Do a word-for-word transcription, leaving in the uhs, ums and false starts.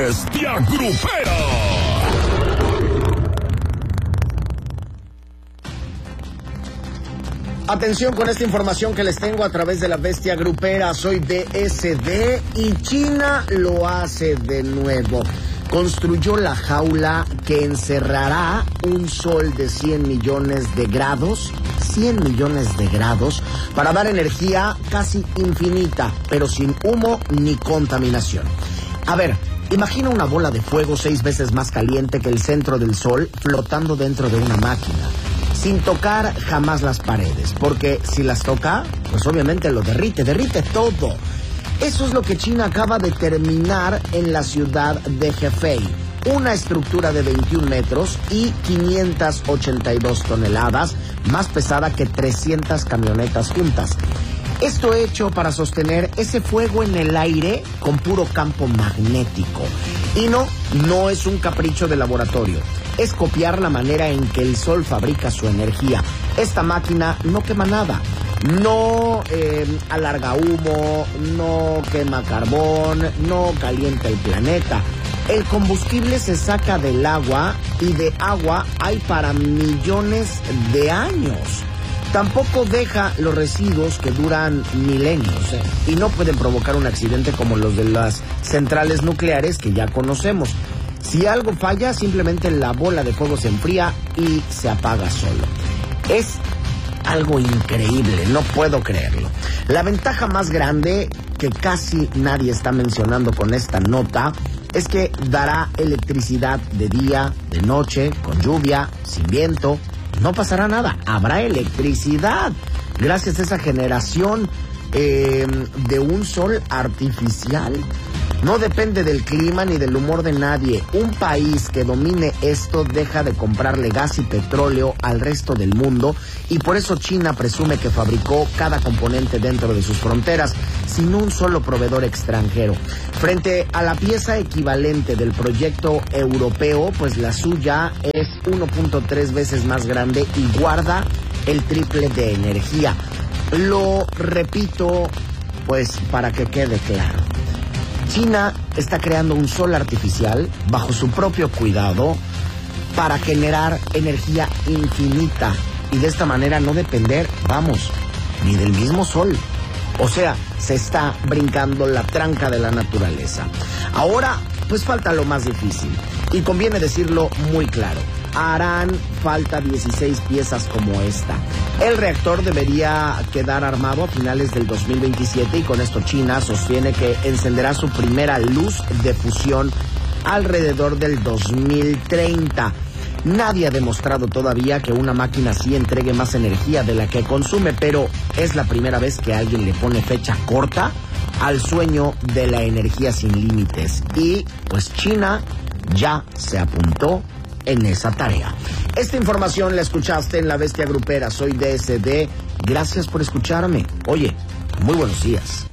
Bestia Grupera. Atención con esta información que les tengo a través de la Bestia Grupera. Soy B S D y China lo hace de nuevo. Construyó la jaula que encerrará un sol de cien millones de grados, cien millones de grados, para dar energía casi infinita, pero sin humo ni contaminación. A ver, imagina una bola de fuego seis veces más caliente que el centro del sol flotando dentro de una máquina, sin tocar jamás las paredes, porque si las toca, pues obviamente lo derrite, derrite todo. Eso es lo que China acaba de terminar en la ciudad de Hefei, una estructura de veintiún metros y quinientas ochenta y dos toneladas, más pesada que trescientas camionetas juntas. Esto hecho para sostener ese fuego en el aire con puro campo magnético. Y no, no es un capricho de laboratorio. Es copiar la manera en que el sol fabrica su energía. Esta máquina no quema nada. No eh, alarga humo, no quema carbón, no calienta el planeta. El combustible se saca del agua y de agua hay para millones de años. Tampoco deja los residuos que duran milenios, ¿eh? Y no pueden provocar un accidente como los de las centrales nucleares que ya conocemos. Si algo falla, simplemente la bola de fuego se enfría y se apaga solo. Es algo increíble, no puedo creerlo. La ventaja más grande que casi nadie está mencionando con esta nota es que dará electricidad de día, de noche, con lluvia, sin viento. No pasará nada, habrá electricidad gracias a esa generación eh, de un sol artificial. No depende del clima ni del humor de nadie. Un país que domine esto deja de comprarle gas y petróleo al resto del mundo, y por eso China presume que fabricó cada componente dentro de sus fronteras, sin un solo proveedor extranjero. Frente a la pieza equivalente del proyecto europeo, pues la suya es uno punto tres veces más grande y guarda el triple de energía. Lo repito, pues para que quede claro. China está creando un sol artificial bajo su propio cuidado para generar energía infinita y de esta manera no depender, vamos, ni del mismo sol. O sea, se está brincando la tranca de la naturaleza. Ahora, pues falta lo más difícil y conviene decirlo muy claro. Harán falta dieciséis piezas como esta. El reactor debería quedar armado a finales del dos mil veintisiete y con esto China sostiene que encenderá su primera luz de fusión alrededor del dos mil treinta. Nadie ha demostrado todavía que una máquina así entregue más energía de la que consume, pero es la primera vez que alguien le pone fecha corta al sueño de la energía sin límites. Y pues China ya se apuntó en esa tarea. Esta información la escuchaste en La Bestia Grupera. Soy D S D. Gracias por escucharme. Oye, muy buenos días.